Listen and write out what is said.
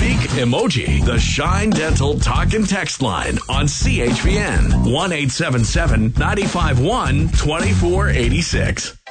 Speak emoji. The Shine Dental Talk and Text line on CHVN 1-877-951-2486.